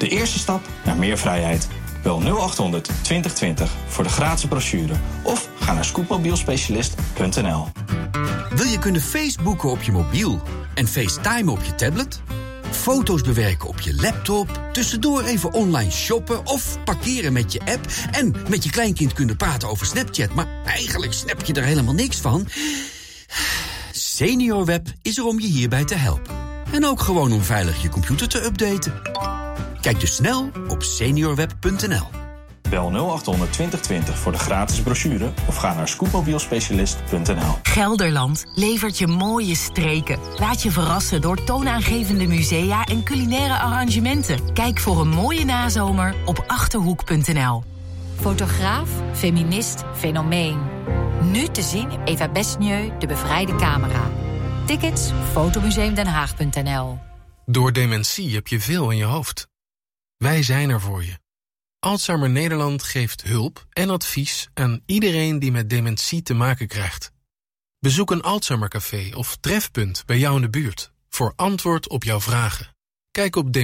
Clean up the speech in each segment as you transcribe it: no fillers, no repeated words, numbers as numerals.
De eerste stap naar meer vrijheid. Bel 0800 2020 voor de gratis brochure of ga naar scootmobielspecialist.nl. Wil je kunnen Facebooken op je mobiel en FaceTime op je tablet? Foto's bewerken op je laptop, tussendoor even online shoppen of parkeren met je app en met je kleinkind kunnen praten over Snapchat, maar eigenlijk snap je er helemaal niks van? SeniorWeb is er om je hierbij te helpen. En ook gewoon om veilig je computer te updaten. Kijk dus snel op seniorweb.nl. Bel 0800 2020 voor de gratis brochure of ga naar scootmobielspecialist.nl. Gelderland levert je mooie streken. Laat je verrassen door toonaangevende musea en culinaire arrangementen. Kijk voor een mooie nazomer op Achterhoek.nl. Fotograaf, feminist, fenomeen. Nu te zien Eva Besnieu, De Bevrijde Camera. Tickets fotomuseumdenhaag.nl. Door dementie heb je veel in je hoofd. Wij zijn er voor je. Alzheimer Nederland geeft hulp en advies aan iedereen die met dementie te maken krijgt. Bezoek een Alzheimercafé of trefpunt bij jou in de buurt voor antwoord op jouw vragen. Kijk op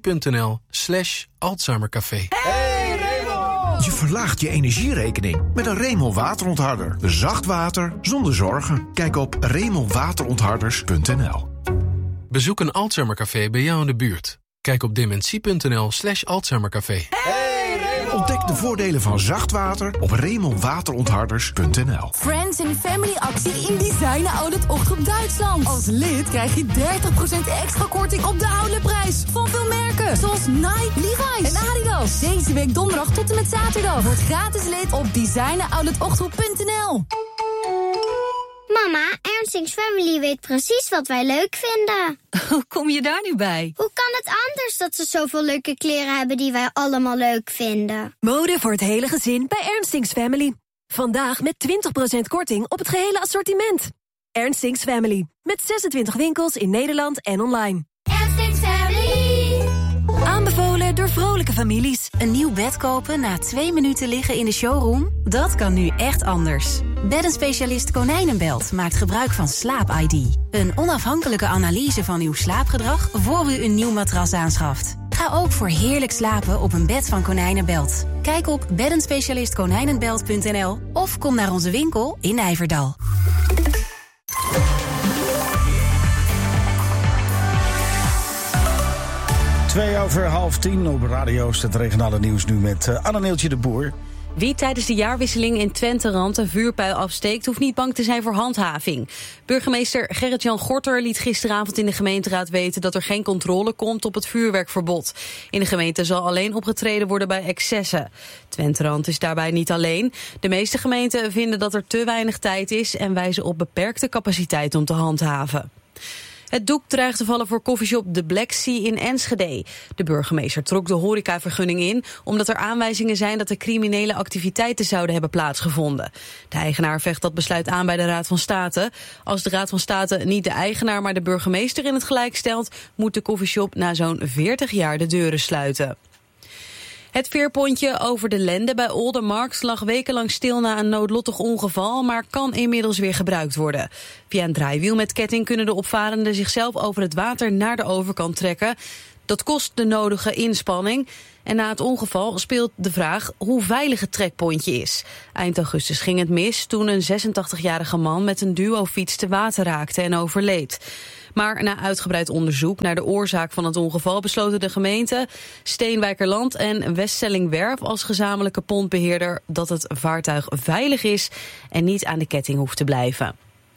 dementie.nl/Alzheimercafé. Hey Raymond! Je verlaagt je energierekening met een Raymond waterontharder. Zacht water zonder zorgen. Kijk op RaymondWaterontharders.nl. Bezoek een Alzheimercafé bij jou in de buurt. Kijk op dementie.nl/Alzheimercafé. Ontdek de voordelen van zacht water op RaymondWaterontharders.nl. Friends and Family actie in Designer Outlet Ochterop Duitsland. Als lid krijg je 30% extra korting op de outletprijs van veel merken. Zoals Nike, Levi's en Adidas. Deze week donderdag tot en met zaterdag. Word gratis lid op designeroutletochterop.nl. Mama, Ernstings Family weet precies wat wij leuk vinden. Hoe kom je daar nu bij? Hoe kan het anders dat ze zoveel leuke kleren hebben die wij allemaal leuk vinden? Mode voor het hele gezin bij Ernstings Family. Vandaag met 20% korting op het gehele assortiment. Ernstings Family. Met 26 winkels in Nederland en online. Ernstings Family. Aanbevolen door vrolijke families. Een nieuw bed kopen na 2 minuten liggen in de showroom? Dat kan nu echt anders. Beddenspecialist Konijnenbelt maakt gebruik van Slaap-ID. Een onafhankelijke analyse van uw slaapgedrag voor u een nieuw matras aanschaft. Ga ook voor heerlijk slapen op een bed van Konijnenbelt. Kijk op beddenspecialistkonijnenbelt.nl of kom naar onze winkel in Nijverdal. Twee over 9:30 op Radio Oost, het regionale nieuws nu met Anne-Neeltje de Boer. Wie tijdens de jaarwisseling in Twenterand een vuurpijl afsteekt, hoeft niet bang te zijn voor handhaving. Burgemeester Gerrit-Jan Gorter liet gisteravond in de gemeenteraad weten dat er geen controle komt op het vuurwerkverbod. In de gemeente zal alleen opgetreden worden bij excessen. Twenterand is daarbij niet alleen. De meeste gemeenten vinden dat er te weinig tijd is en wijzen op beperkte capaciteit om te handhaven. Het doek dreigt te vallen voor koffieshop The Black Sea in Enschede. De burgemeester trok de horecavergunning in omdat er aanwijzingen zijn dat er criminele activiteiten zouden hebben plaatsgevonden. De eigenaar vecht dat besluit aan bij de Raad van State. Als de Raad van State niet de eigenaar maar de burgemeester in het gelijk stelt, moet de koffieshop na zo'n 40 jaar de deuren sluiten. Het veerpontje over de Lende bij Oldermarkt lag wekenlang stil na een noodlottig ongeval, maar kan inmiddels weer gebruikt worden. Via een draaiwiel met ketting kunnen de opvarenden zichzelf over het water naar de overkant trekken. Dat kost de nodige inspanning. En na het ongeval speelt de vraag hoe veilig het trekpontje is. Eind augustus ging het mis toen een 86-jarige man met een duofiets te water raakte en overleed. Maar na uitgebreid onderzoek naar de oorzaak van het ongeval besloten de gemeente, Steenwijkerland en Weststellingwerf als gezamenlijke pontbeheerder dat het vaartuig veilig is en niet aan de ketting hoeft te blijven.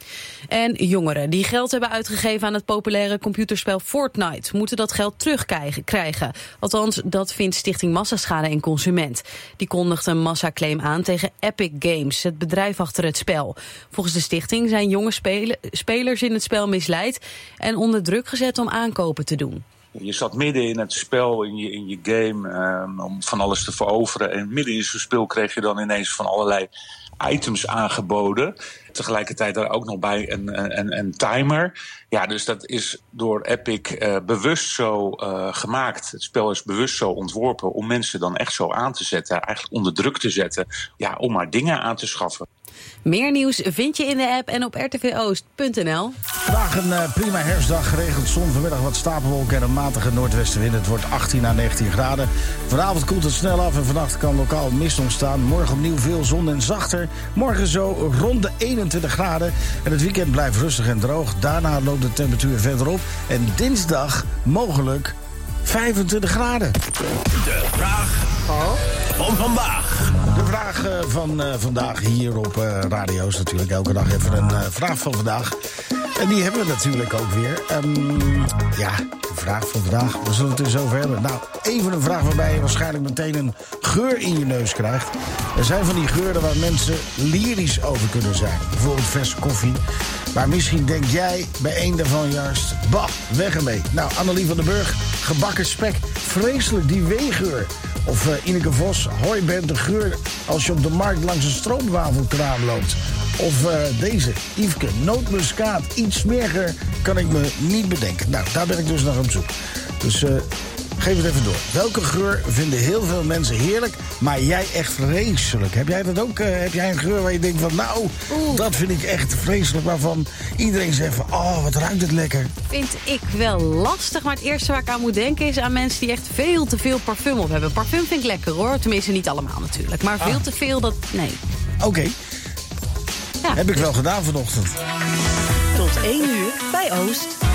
En jongeren die geld hebben uitgegeven aan het populaire computerspel Fortnite moeten dat geld terugkrijgen. Althans, dat vindt Stichting Massaschade en Consument. Die kondigt een massaclaim aan tegen Epic Games, het bedrijf achter het spel. Volgens de stichting zijn jonge spelers in het spel misleid en onder druk gezet om aankopen te doen. Je zat midden in het spel, in je game, om van alles te veroveren. En midden in zo'n spel kreeg je dan ineens van allerlei items aangeboden. Tegelijkertijd daar ook nog bij een timer. Ja, dus dat is door Epic bewust zo gemaakt. Het spel is bewust zo ontworpen om mensen dan echt zo aan te zetten. Eigenlijk onder druk te zetten. Ja, om maar dingen aan te schaffen. Meer nieuws vind je in de app en op rtvoost.nl. Vandaag een prima herfstdag, geregeld zon, vanmiddag wat stapelwolken en een matige noordwestenwind. Het wordt 18 à 19 graden. Vanavond koelt het snel af en vannacht kan lokaal mist ontstaan. Morgen opnieuw veel zon en zachter. Morgen zo rond de 21 graden. En het weekend blijft rustig en droog. Daarna loopt de temperatuur verder op. En dinsdag mogelijk 25 graden. De vraag van vandaag. De vraag van vandaag hier op radio's natuurlijk. Elke dag even een vraag van vandaag. En die hebben we natuurlijk ook weer. De vraag van vandaag. We zullen het er zo over hebben. Nou, even een vraag waarbij je waarschijnlijk meteen een geur in je neus krijgt. Er zijn van die geuren waar mensen lyrisch over kunnen zijn. Bijvoorbeeld verse koffie. Maar misschien denk jij bij één daarvan juist... bah, weg ermee. Nou, Annelie van den Burg, gebakken spek. Vreselijk, die weegeur. Of Ineke Vos, hooiband, de geur als je op de markt langs een stroopwafelkraam loopt. Of deze, Yveske, nootmuskaat. Iets smeriger kan ik me niet bedenken. Nou, daar ben ik dus naar op zoek. Dus geef het even door. Welke geur vinden heel veel mensen heerlijk, maar jij echt vreselijk? Heb jij dat ook? Heb jij een geur waar je denkt van, nou, dat vind ik echt vreselijk, waarvan iedereen zegt van, oh, wat ruikt het lekker? Vind ik wel lastig, maar het eerste waar ik aan moet denken is aan mensen die echt veel te veel parfum op hebben. Parfum vind ik lekker hoor, tenminste niet allemaal natuurlijk, maar veel te veel, dat, nee. Oké. Ja. Heb ik wel gedaan vanochtend. Tot 1 uur bij Oost.